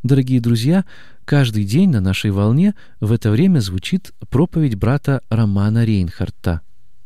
Дорогие друзья, каждый день на нашей волне в это время звучит проповедь брата Романа Рейнхарта.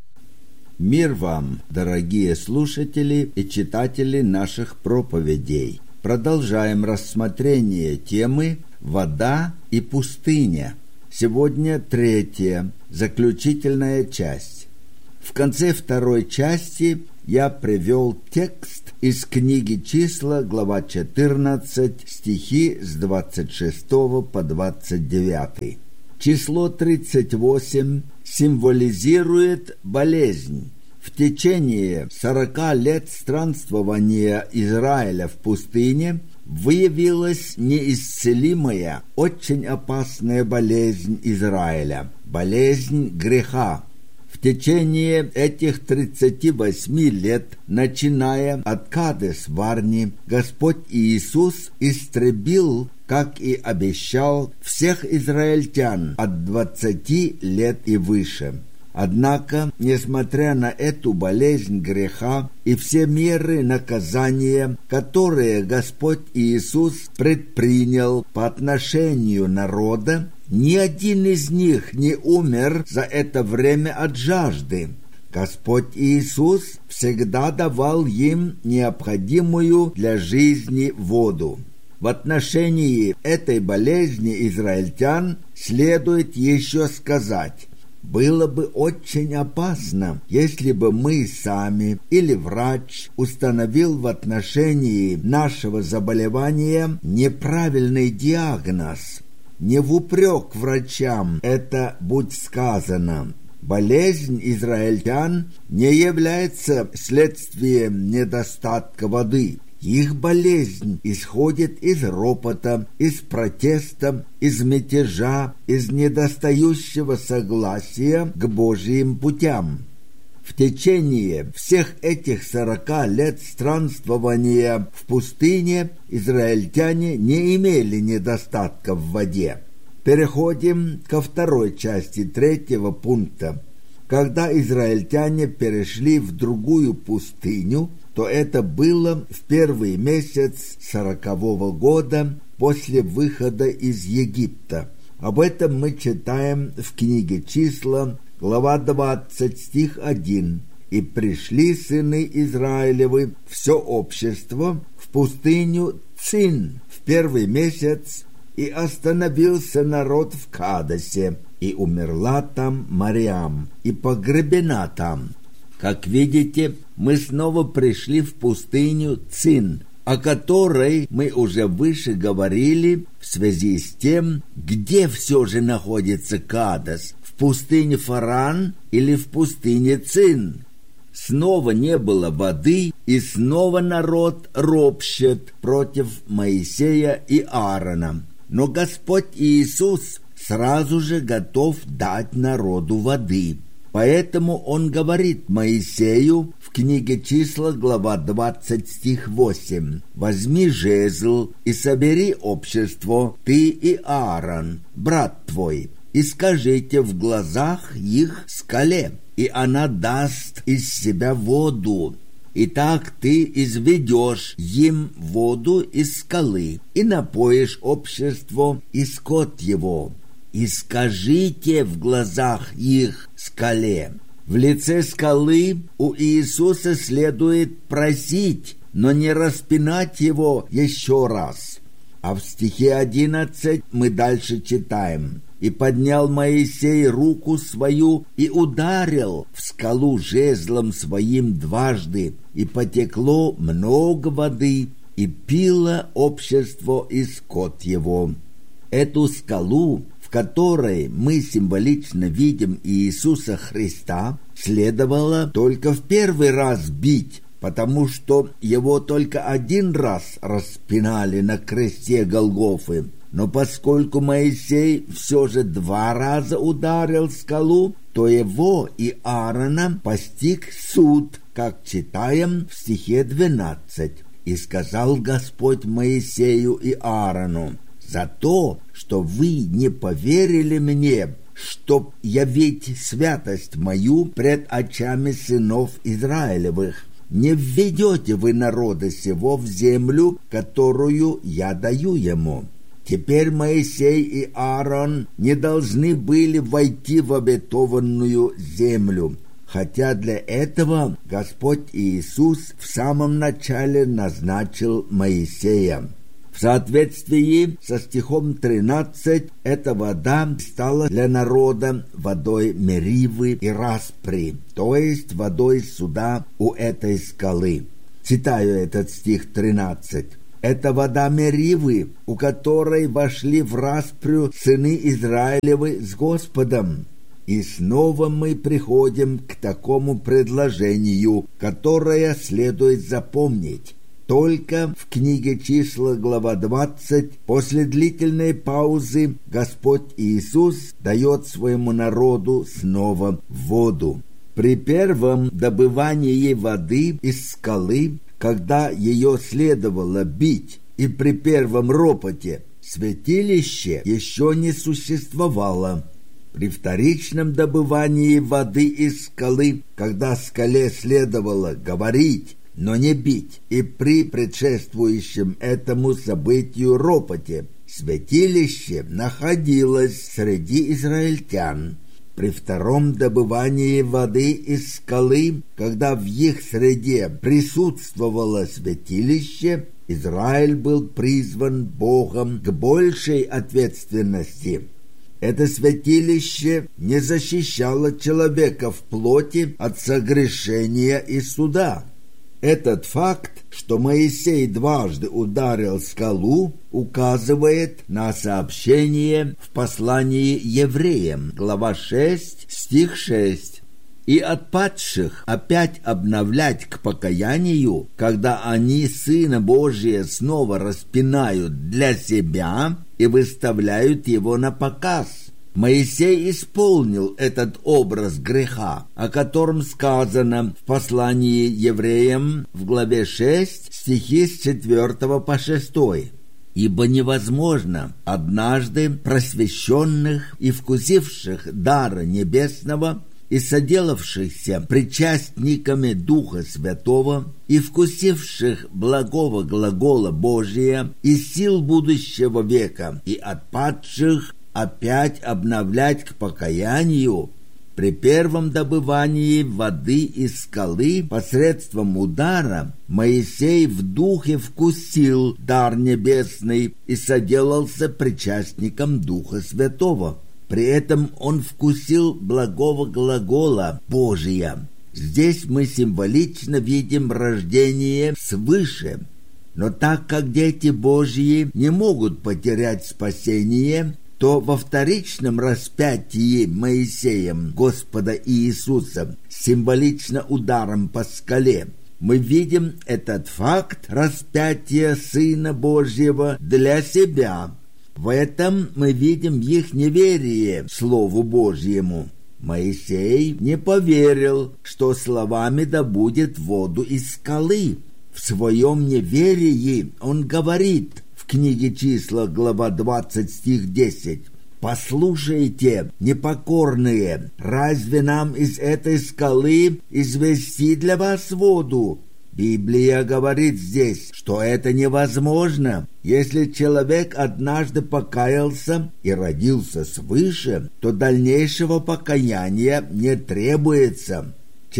Мир вам, дорогие слушатели и читатели наших проповедей. Продолжаем рассмотрение темы «Вода и пустыня». Сегодня третья, заключительная часть. В конце второй части я привел текст из книги «Числа», глава 14, стихи с 26 по 29. Число 38 символизирует болезнь. В течение 40 лет странствования Израиля в пустыне выявилась неисцелимая, очень опасная болезнь Израиля – болезнь греха. В течение этих 38 лет, начиная от Кадес-Барни, Господь Иисус истребил, как и обещал, всех израильтян от 20 лет и выше. Однако, несмотря на эту болезнь греха и все меры наказания, которые Господь Иисус предпринял по отношению народа, ни один из них не умер за это время от жажды. Господь Иисус всегда давал им необходимую для жизни воду. В отношении этой болезни израильтян следует еще сказать: было бы очень опасно, если бы мы сами или врач установил в отношении нашего заболевания неправильный диагноз. Не в упрек врачам это будь сказано. Болезнь израильтян не является следствием недостатка воды. Их болезнь исходит из ропота, из протеста, из мятежа, из недостающего согласия к Божьим путям. В течение всех этих 40 лет странствования в пустыне израильтяне не имели недостатка в воде. Переходим ко второй части третьего пункта. Когда израильтяне перешли в другую пустыню, то это было в первый месяц 40-го года после выхода из Египта. Об этом мы читаем в книге «Числа», глава 20, стих 1. «И пришли сыны Израилевы, все общество, в пустыню Цин в первый месяц, и остановился народ в Кадесе, и умерла там Марьям, и погребена там». Как видите, мы снова пришли в пустыню Цин, о которой мы уже выше говорили в связи с тем, где все же находится Кадес, в пустыне Фаран или в пустыне Цин. Снова не было воды, и снова народ ропщет против Моисея и Аарона. Но Господь Иисус сразу же готов дать народу воды. Поэтому он говорит Моисею в книге «Числа», глава 20, стих 8: «Возьми жезл и собери общество, ты и Аарон, брат твой, и скажите в глазах их скале, и она даст из себя воду. Итак, ты изведешь им воду из скалы, и напоишь общество и скот его. И скажите в глазах их скале». В лице скалы у Иисуса следует просить, но не распинать его еще раз. А в стихе 11 мы дальше читаем: «И поднял Моисей руку свою и ударил в скалу жезлом своим дважды, и потекло много воды, и пило общество и скот его». Эту скалу, в которой мы символично видим Иисуса Христа, следовало только в первый раз бить, потому что его только один раз распинали на кресте Голгофы. Но поскольку Моисей все же 2 раза ударил скалу, то его и Аарона постиг суд, как читаем в стихе 12. «И сказал Господь Моисею и Аарону: за то, что вы не поверили мне, чтоб явить святость мою пред очами сынов Израилевых, не введете вы народа сего в землю, которую я даю ему. Теперь Моисей и Аарон не должны были войти в обетованную землю, хотя для этого Господь Иисус в самом начале назначил Моисея. В соответствии со стихом 13, эта вода стала для народа водой Меривы и Распри, то есть водой суда у этой скалы. Читаю этот стих 13. Это вода Меривы, у которой вошли в Распрю сыны Израилевы с Господом. И снова мы приходим к такому предложению, которое следует запомнить. Только в книге Числа, глава 20, после длительной паузы Господь Иисус дает своему народу снова воду. При первом добывании воды из скалы, когда ее следовало бить, и при первом ропоте, святилище еще не существовало. При вторичном добывании воды из скалы, когда скале следовало говорить, но не бить, и при предшествующем этому событию ропоте, святилище находилось среди израильтян. При втором добывании воды из скалы, когда в их среде присутствовало святилище, Израиль был призван Богом к большей ответственности. Это святилище не защищало человека в плоти от согрешения и суда. Этот факт, что Моисей дважды ударил скалу, указывает на сообщение в послании евреям, глава 6, стих 6. «И отпадших опять обновлять к покаянию, когда они Сына Божия снова распинают для себя и выставляют его на показ». Моисей исполнил этот образ греха, о котором сказано в послании евреям в главе 6, стихи с 4 по 6. «Ибо невозможно однажды просвещенных и вкусивших дара небесного и соделавшихся причастниками Духа Святого и вкусивших благого глагола Божия и сил будущего века и отпадших опять обновлять к покаянию. При первом добывании воды из скалы посредством удара Моисей в духе вкусил дар небесный и соделался причастником Духа Святого. При этом он вкусил благого глагола Божия. Здесь мы символично видим рождение свыше. Но так как дети Божьи не могут потерять спасение, то во вторичном распятии Моисеем Господа Иисуса, символично ударом по скале, мы видим этот факт распятия Сына Божьего для себя. В этом мы видим их неверие Слову Божьему. Моисей не поверил, что словами добудет воду из скалы. В своем неверии он говорит в книге Числа, глава 20, стих 10. «Послушайте, непокорные, разве нам из этой скалы извести для вас воду?» Библия говорит здесь, что это невозможно. Если человек однажды покаялся и родился свыше, то дальнейшего покаяния не требуется.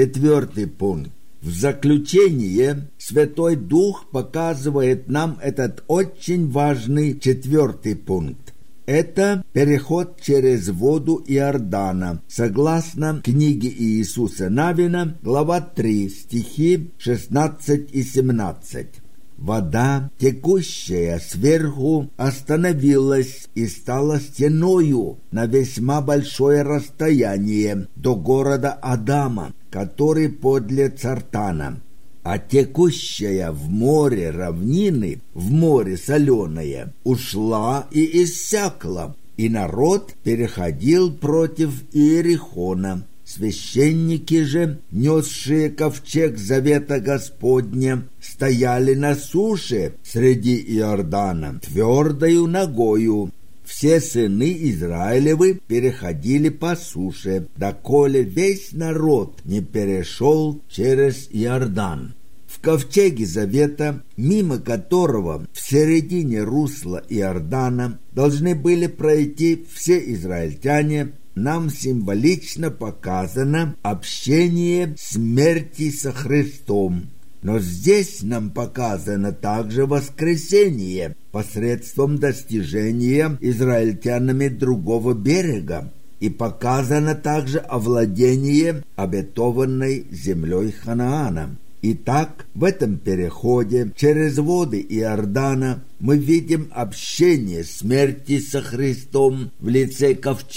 4 пункт. В заключение Святой Дух показывает нам этот очень важный 4 пункт. Это переход через воду Иордана, согласно книге Иисуса Навина, глава 3, стихи 16 и 17. Вода, текущая сверху, остановилась и стала стеною на весьма большое расстояние до города Адама, который подле Цартана. А текущая в море равнины, в море соленое, ушла и иссякла, и народ переходил против Иерихона. Священники же, несшие ковчег завета Господня, стояли на суше среди Иордана, твердою ногою. Все сыны Израилевы переходили по суше, доколе весь народ не перешел через Иордан. В ковчеге Завета, мимо которого в середине русла Иордана должны были пройти все израильтяне, нам символично показано общение смерти со Христом. Но здесь нам показано также воскресение посредством достижения израильтянами другого берега, и показано также овладение обетованной землей Ханаана. Итак, в этом переходе через воды Иордана мы видим общение смерти со Христом в лице ковчега